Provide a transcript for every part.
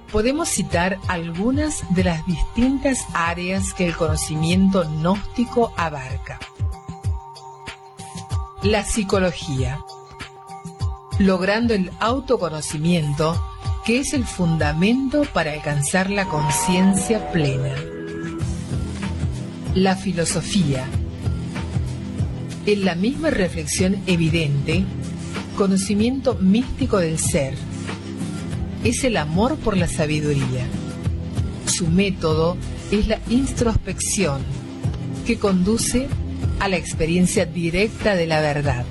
podemos citar algunas de las distintas áreas que el conocimiento gnóstico abarca. La psicología, logrando el autoconocimiento, que es el fundamento para alcanzar la conciencia plena. La filosofía, en la misma reflexión evidente, conocimiento místico del ser, es el amor por la sabiduría. Su método es la introspección, que conduce a la experiencia directa de la verdad.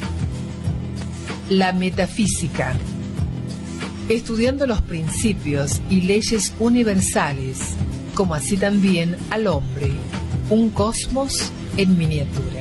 La metafísica, estudiando los principios y leyes universales, como así también al hombre, un cosmos en miniatura.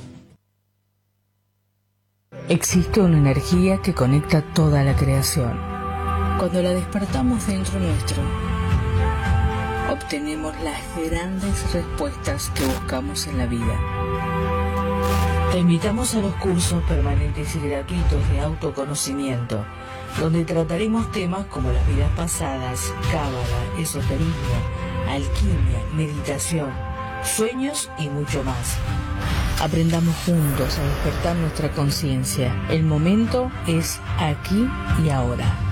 Existe una energía que conecta toda la creación. Cuando la despertamos dentro nuestro, obtenemos las grandes respuestas que buscamos en la vida. Te invitamos a los cursos permanentes y gratuitos de autoconocimiento, donde trataremos temas como las vidas pasadas, cábala, esoterismo, alquimia, meditación, sueños y mucho más. Aprendamos juntos a despertar nuestra conciencia. El momento es aquí y ahora.